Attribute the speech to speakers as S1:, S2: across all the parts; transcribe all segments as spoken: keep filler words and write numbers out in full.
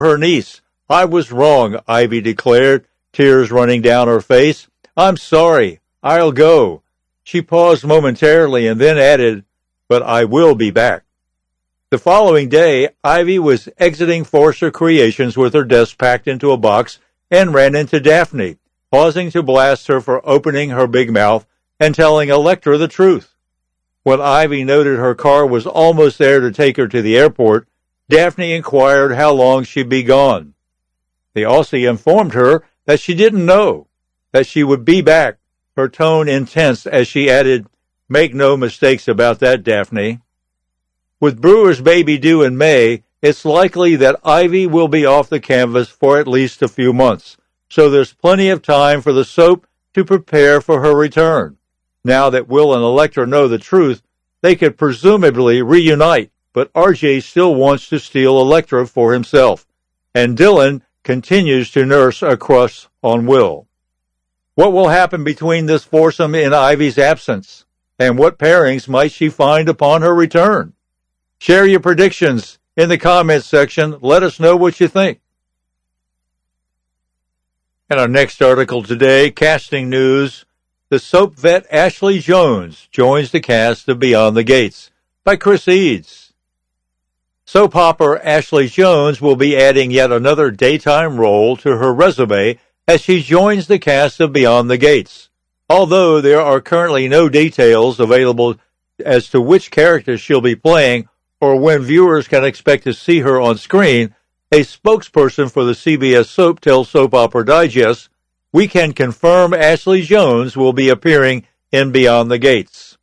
S1: her niece. "I was wrong," Ivy declared, tears running down her face. "I'm sorry. I'll go." She paused momentarily and then added, "But I will be back." The following day, Ivy was exiting Forrester Creations with her desk packed into a box and ran into Daphne, pausing to blast her for opening her big mouth and telling Elektra the truth. When Ivy noted her car was almost there to take her to the airport, Daphne inquired how long she'd be gone. The Aussie informed her that she didn't know, that she would be back, her tone intense as she added, "Make no mistakes about that, Daphne." With Brewer's baby due in May, it's likely that Ivy will be off the canvas for at least a few months, so there's plenty of time for the soap to prepare for her return. Now that Will and Elektra know the truth, they could presumably reunite, but R J still wants to steal Elektra for himself, and Dylan continues to nurse a crush on Will. What will happen between this foursome in Ivy's absence, and what pairings might she find upon her return? Share your predictions in the comments section. Let us know what you think. In our next article today, casting news, the soap vet Ashley Jones joins the cast of Beyond the Gates by Chris Eads. Soap opera Ashley Jones will be adding yet another daytime role to her resume as she joins the cast of Beyond the Gates. Although there are currently no details available as to which character she'll be playing or when viewers can expect to see her on screen, a spokesperson for the C B S soap tells Soap Opera Digest, "We can confirm Ashley Jones will be appearing in Beyond the Gates."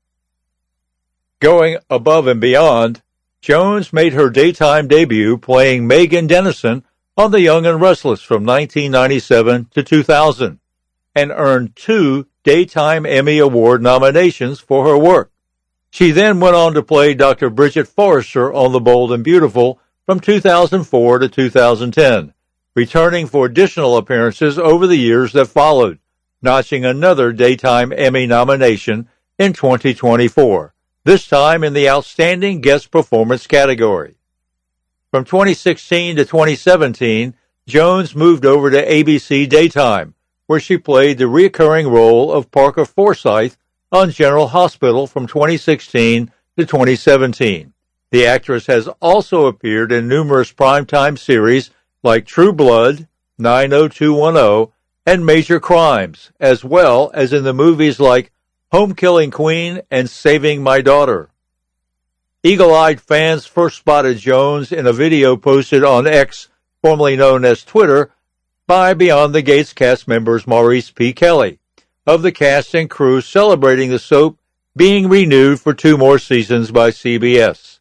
S1: Going above and beyond, Jones made her daytime debut playing Megan Dennison on The Young and Restless from nineteen ninety-seven to two thousand, and earned two Daytime Emmy Award nominations for her work. She then went on to play Doctor Bridget Forrester on The Bold and Beautiful from two thousand four to two thousand ten, returning for additional appearances over the years that followed, notching another Daytime Emmy nomination in twenty twenty-four, this time in the Outstanding Guest Performance category. From twenty sixteen to twenty seventeen, Jones moved over to A B C Daytime, where she played the recurring role of Parker Forsyth on General Hospital from twenty sixteen to twenty seventeen. The actress has also appeared in numerous primetime series like True Blood, nine oh two one oh, and Major Crimes, as well as in the movies like Home Killing Queen and Saving My Daughter. Eagle-eyed fans first spotted Jones in a video posted on X, formerly known as Twitter, by Beyond the Gates cast members Maurice P. Kelly, of the cast and crew celebrating the soap being renewed for two more seasons by C B S.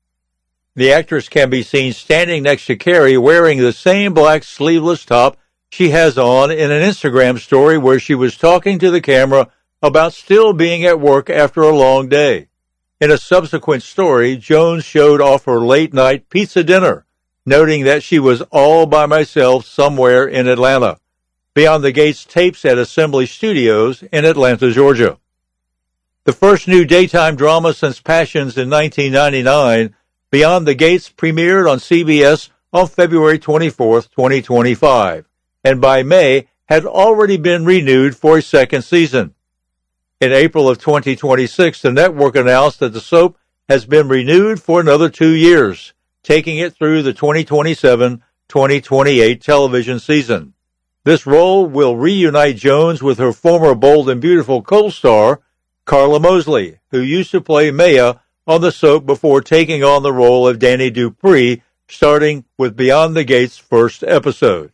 S1: The actress can be seen standing next to Carrie wearing the same black sleeveless top she has on in an Instagram story where she was talking to the camera about still being at work after a long day. In a subsequent story, Jones showed off her late-night pizza dinner, noting that she was all by myself somewhere in Atlanta. Beyond the Gates tapes at Assembly Studios in Atlanta, Georgia. The first new daytime drama since Passions in nineteen ninety-nine, Beyond the Gates premiered on C B S on February twenty-fourth, twenty twenty-five, and by May had already been renewed for a second season. In April of twenty twenty-six, the network announced that the soap has been renewed for another two years, taking it through the twenty twenty-seven twenty twenty-eight television season. This role will reunite Jones with her former Bold and Beautiful co-star, Carla Mosley, who used to play Maya on the soap before taking on the role of Danny Dupree, starting with Beyond the Gates' first episode.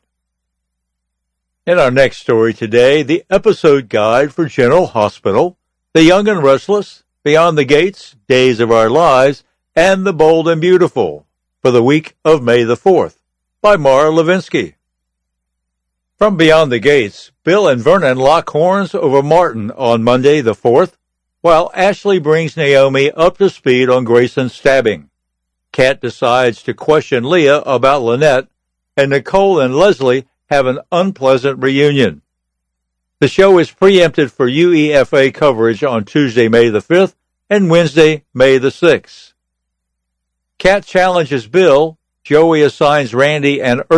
S1: In our next story today, the episode guide for General Hospital, The Young and Restless, Beyond the Gates, Days of Our Lives, and The Bold and Beautiful, for the week of May the fourth, by Mara Levinsky. From Beyond the Gates, Bill and Vernon lock horns over Martin on Monday the fourth, while Ashley brings Naomi up to speed on Grayson's stabbing. Kat decides to question Leah about Lynette, and Nicole and Leslie have an unpleasant reunion. The show is preempted for U E F A coverage on Tuesday, May the fifth, and Wednesday, May the sixth. Kat challenges Bill, Joey assigns Randy an